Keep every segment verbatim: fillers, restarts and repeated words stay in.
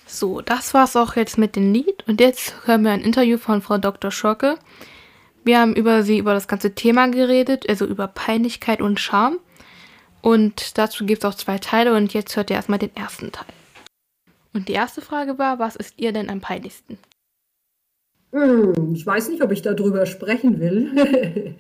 So, das war's auch jetzt mit dem Lied und jetzt hören wir ein Interview von Frau Doktor Schorke. Wir haben über sie über das ganze Thema geredet, also über Peinlichkeit und Scham. Und dazu gibt es auch zwei Teile und jetzt hört ihr erstmal den ersten Teil. Und die erste Frage war, was ist ihr denn am peinlichsten? Hm, ich weiß nicht, ob ich darüber sprechen will.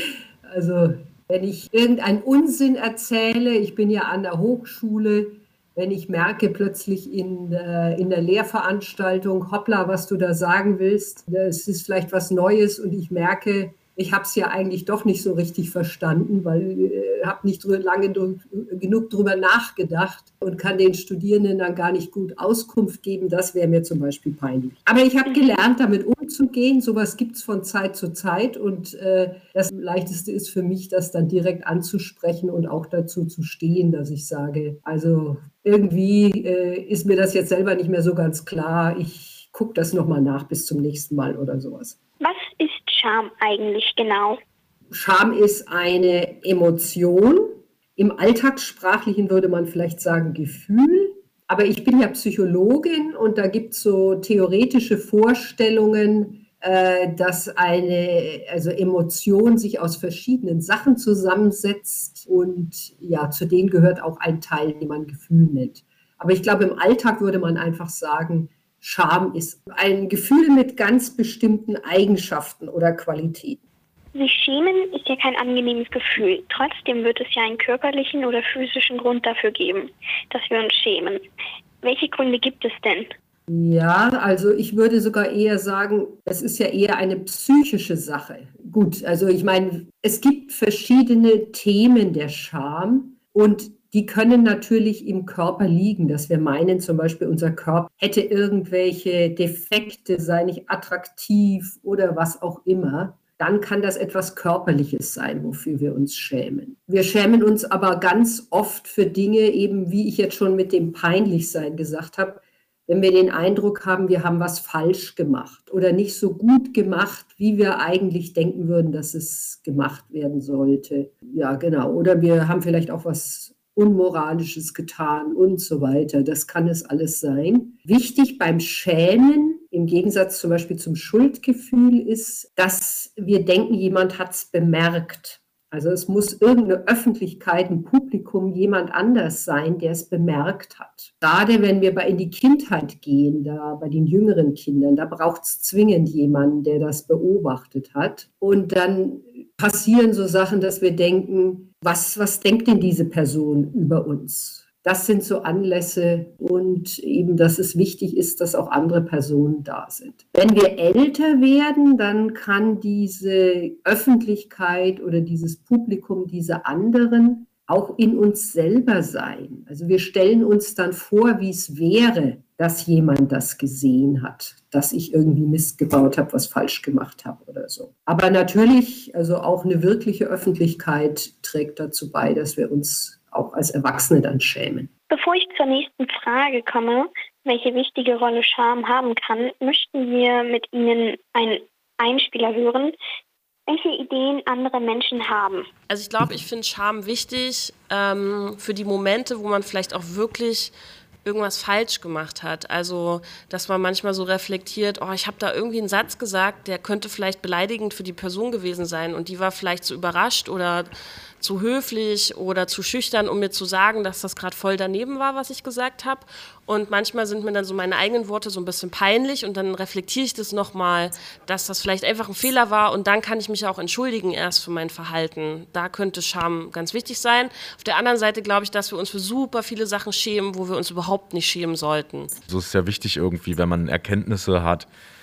Also, wenn ich irgendeinen Unsinn erzähle, ich bin ja an der Hochschule, wenn ich merke plötzlich in, äh, in der Lehrveranstaltung, hoppla, was du da sagen willst, es ist vielleicht was Neues und ich merke, ich habe es ja eigentlich doch nicht so richtig verstanden, weil ich äh, habe nicht drü- lange drü- genug drüber nachgedacht und kann den Studierenden dann gar nicht gut Auskunft geben. Das wäre mir zum Beispiel peinlich. Aber ich habe gelernt, damit umzugehen. Sowas gibt es von Zeit zu Zeit und äh, das Leichteste ist für mich, das dann direkt anzusprechen und auch dazu zu stehen, dass ich sage, also irgendwie äh, ist mir das jetzt selber nicht mehr so ganz klar. Ich gucke das nochmal nach bis zum nächsten Mal oder sowas. Was ist Scham eigentlich genau? Scham ist eine Emotion. Im Alltagssprachlichen würde man vielleicht sagen Gefühl. Aber ich bin ja Psychologin und da gibt es so theoretische Vorstellungen, äh, dass eine also Emotion sich aus verschiedenen Sachen zusammensetzt und ja, zu denen gehört auch ein Teil, den man Gefühl nennt. Aber ich glaube, im Alltag würde man einfach sagen, Scham ist ein Gefühl mit ganz bestimmten Eigenschaften oder Qualitäten. Sich schämen ist ja kein angenehmes Gefühl. Trotzdem wird es ja einen körperlichen oder physischen Grund dafür geben, dass wir uns schämen. Welche Gründe gibt es denn? Ja, also ich würde sogar eher sagen, es ist ja eher eine psychische Sache. Gut, also ich meine, es gibt verschiedene Themen der Scham und die können natürlich im Körper liegen, dass wir meinen, zum Beispiel unser Körper hätte irgendwelche Defekte, sei nicht attraktiv oder was auch immer. Dann kann das etwas Körperliches sein, wofür wir uns schämen. Wir schämen uns aber ganz oft für Dinge, eben wie ich jetzt schon mit dem Peinlichsein gesagt habe, wenn wir den Eindruck haben, wir haben was falsch gemacht oder nicht so gut gemacht, wie wir eigentlich denken würden, dass es gemacht werden sollte. Ja, genau. Oder wir haben vielleicht auch was Unmoralisches getan und so weiter. Das kann es alles sein. Wichtig beim Schämen, im Gegensatz zum Beispiel zum Schuldgefühl, ist, dass wir denken, jemand hat es bemerkt. Also es muss irgendeine Öffentlichkeit, ein Publikum, jemand anders sein, der es bemerkt hat. Gerade wenn wir bei in die Kindheit gehen, da bei den jüngeren Kindern, da braucht es zwingend jemanden, der das beobachtet hat. Und dann passieren so Sachen, dass wir denken, was, was denkt denn diese Person über uns? Das sind so Anlässe und eben, dass es wichtig ist, dass auch andere Personen da sind. Wenn wir älter werden, dann kann diese Öffentlichkeit oder dieses Publikum, diese anderen, auch in uns selber sein. Also wir stellen uns dann vor, wie es wäre, dass jemand das gesehen hat, dass ich irgendwie Mist gebaut habe, was falsch gemacht habe oder so. Aber natürlich, also auch eine wirkliche Öffentlichkeit trägt dazu bei, dass wir uns auch als Erwachsene dann schämen. Bevor ich zur nächsten Frage komme, welche wichtige Rolle Scham haben kann, möchten wir mit Ihnen einen Einspieler hören, welche Ideen andere Menschen haben. Also ich glaube, ich finde Scham wichtig ähm, für die Momente, wo man vielleicht auch wirklich irgendwas falsch gemacht hat. Also, dass man manchmal so reflektiert, oh, ich habe da irgendwie einen Satz gesagt, der könnte vielleicht beleidigend für die Person gewesen sein und die war vielleicht so überrascht oder zu höflich oder zu schüchtern, um mir zu sagen, dass das gerade voll daneben war, was ich gesagt habe. Und manchmal sind mir dann so meine eigenen Worte so ein bisschen peinlich und dann reflektiere ich das nochmal, dass das vielleicht einfach ein Fehler war und dann kann ich mich auch entschuldigen erst für mein Verhalten. Da könnte Scham ganz wichtig sein. Auf der anderen Seite glaube ich, dass wir uns für super viele Sachen schämen, wo wir uns überhaupt nicht schämen sollten. So ist es ja wichtig irgendwie, wenn man Erkenntnisse hat,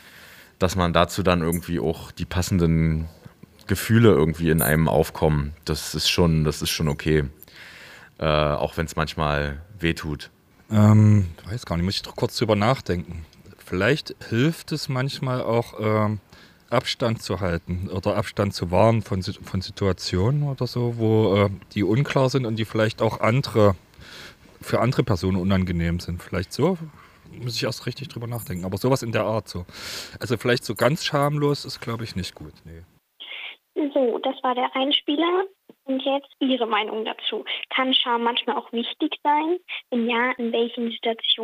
dass man dazu dann irgendwie auch die passenden Gefühle irgendwie in einem aufkommen. Das ist schon, das ist schon okay. Äh, auch wenn es manchmal wehtut. Ähm, ich weiß gar nicht, muss ich doch kurz drüber nachdenken. Vielleicht hilft es manchmal auch, ähm, Abstand zu halten oder Abstand zu wahren von, von Situationen oder so, wo äh, die unklar sind und die vielleicht auch andere, für andere Personen unangenehm sind. Vielleicht so, muss ich erst richtig drüber nachdenken. Aber sowas in der Art so. Also vielleicht so ganz schamlos ist, glaube ich, nicht gut. Nee. So, das war der Einspieler. Und jetzt Ihre Meinung dazu. Kann Scham manchmal auch wichtig sein? Wenn ja, in welchen Situationen?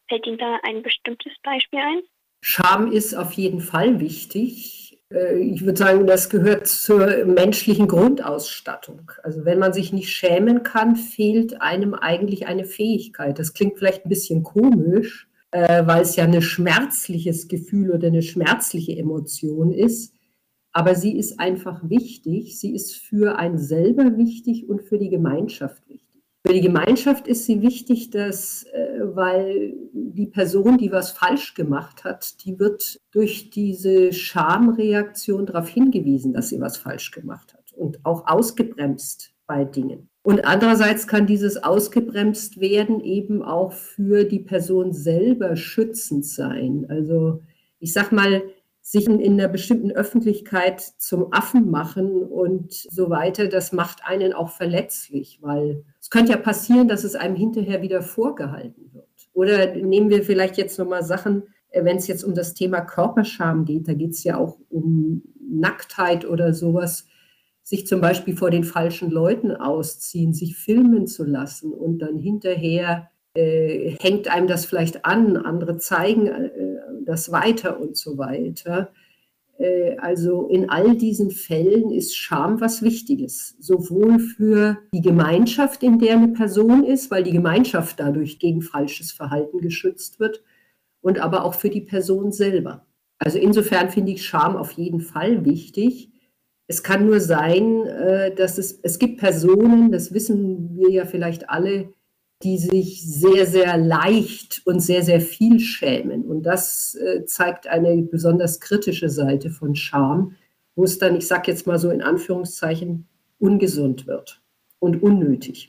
Fällt Ihnen da ein bestimmtes Beispiel ein? Scham ist auf jeden Fall wichtig. Äh, Ich würde sagen, das gehört zur menschlichen Grundausstattung. Also wenn man sich nicht schämen kann, fehlt einem eigentlich eine Fähigkeit. Das klingt vielleicht ein bisschen komisch, äh, weil es ja ein schmerzliches Gefühl oder eine schmerzliche Emotion ist. Aber sie ist einfach wichtig. Sie ist für einen selber wichtig und für die Gemeinschaft wichtig. Für die Gemeinschaft ist sie wichtig, dass, äh, weil die Person, die was falsch gemacht hat, die wird durch diese Schamreaktion darauf hingewiesen, dass sie was falsch gemacht hat und auch ausgebremst bei Dingen. Und andererseits kann dieses ausgebremst werden eben auch für die Person selber schützend sein. Also ich sag mal, sich in einer bestimmten Öffentlichkeit zum Affen machen und so weiter, das macht einen auch verletzlich, weil es könnte ja passieren, dass es einem hinterher wieder vorgehalten wird. Oder nehmen wir vielleicht jetzt nochmal Sachen, wenn es jetzt um das Thema Körperscham geht, da geht es ja auch um Nacktheit oder sowas, sich zum Beispiel vor den falschen Leuten ausziehen, sich filmen zu lassen und dann hinterher äh, hängt einem das vielleicht an, andere zeigen äh, das weiter und so weiter. Äh, also in all diesen Fällen ist Scham was Wichtiges, sowohl für die Gemeinschaft, in der eine Person ist, weil die Gemeinschaft dadurch gegen falsches Verhalten geschützt wird, und aber auch für die Person selber. Also insofern finde ich Scham auf jeden Fall wichtig. Es kann nur sein, äh, dass es, es gibt Personen, das wissen wir ja vielleicht alle, die sich sehr, sehr leicht und sehr, sehr viel schämen. Und das äh, zeigt eine besonders kritische Seite von Scham, wo es dann, ich sage jetzt mal so in Anführungszeichen, ungesund wird und unnötig.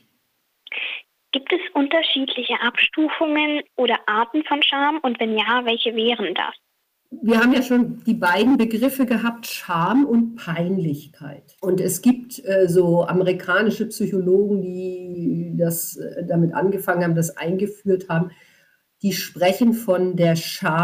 Gibt es unterschiedliche Abstufungen oder Arten von Scham? Und wenn ja, welche wären das? Wir haben ja schon die beiden Begriffe gehabt, Scham und Peinlichkeit. Und es gibt äh, so amerikanische Psychologen, die das äh, damit angefangen haben, das eingeführt haben, die sprechen von der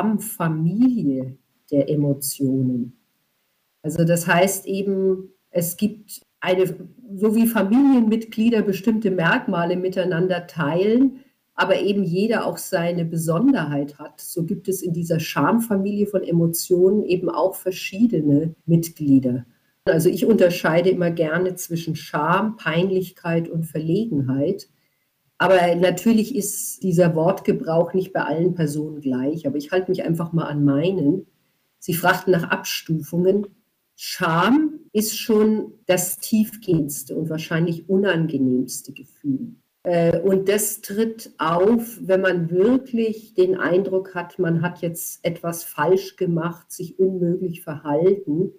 Schamfamilie der Emotionen. Also das heißt eben, es gibt eine, so wie Familienmitglieder bestimmte Merkmale miteinander teilen, aber eben jeder auch seine Besonderheit hat. So gibt es in dieser Schamfamilie von Emotionen eben auch verschiedene Mitglieder. Also ich unterscheide immer gerne zwischen Scham, Peinlichkeit und Verlegenheit. Aber natürlich ist dieser Wortgebrauch nicht bei allen Personen gleich. Aber ich halte mich einfach mal an meinen. Sie fragten nach Abstufungen. Scham ist schon das tiefgehendste und wahrscheinlich unangenehmste Gefühl. Und das tritt auf, wenn man wirklich den Eindruck hat, man hat jetzt etwas falsch gemacht, sich unmöglich verhalten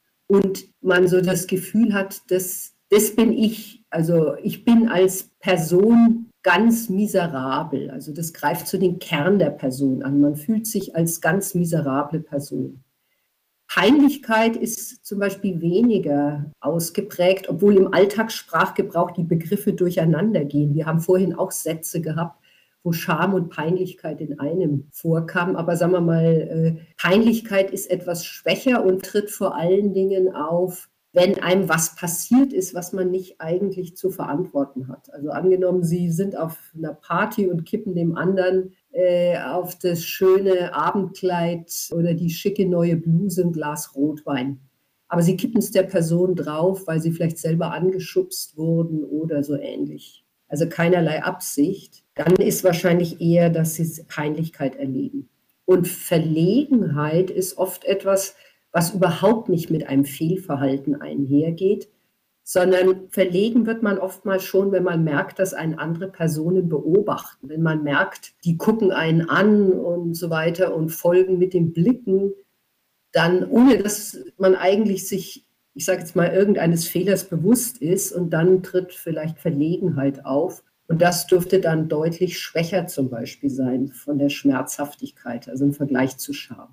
und man so das Gefühl hat, das, das bin ich. Also ich bin als Person ganz miserabel. Also das greift zu den Kern der Person an. Man fühlt sich als ganz miserable Person. Peinlichkeit ist zum Beispiel weniger ausgeprägt, obwohl im Alltagssprachgebrauch die Begriffe durcheinander gehen. Wir haben vorhin auch Sätze gehabt, wo Scham und Peinlichkeit in einem vorkamen. Aber sagen wir mal, Peinlichkeit ist etwas schwächer und tritt vor allen Dingen auf, wenn einem was passiert ist, was man nicht eigentlich zu verantworten hat. Also angenommen, Sie sind auf einer Party und kippen dem anderen äh, auf das schöne Abendkleid oder die schicke neue Bluse ein Glas Rotwein. Aber Sie kippen es der Person drauf, weil Sie vielleicht selber angeschubst wurden oder so ähnlich. Also keinerlei Absicht. Dann ist wahrscheinlich eher, dass Sie Peinlichkeit erleben. Und Verlegenheit ist oft etwas, was überhaupt nicht mit einem Fehlverhalten einhergeht, sondern verlegen wird man oftmals schon, wenn man merkt, dass einen andere Personen beobachten. Wenn man merkt, die gucken einen an und so weiter und folgen mit den Blicken, dann ohne dass man eigentlich sich, ich sage jetzt mal, irgendeines Fehlers bewusst ist, und dann tritt vielleicht Verlegenheit auf. Und das dürfte dann deutlich schwächer zum Beispiel sein von der Schmerzhaftigkeit, also im Vergleich zu Scham.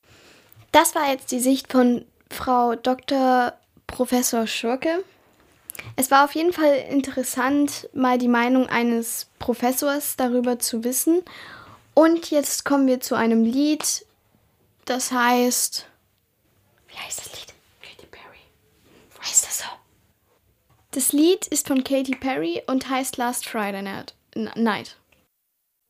Das war jetzt die Sicht von Frau Doktor Professor Schurke. Es war auf jeden Fall interessant, mal die Meinung eines Professors darüber zu wissen. Und jetzt kommen wir zu einem Lied, das heißt... Wie heißt das Lied? Katy Perry. Heißt das so? Das Lied ist von Katy Perry und heißt Last Friday Night.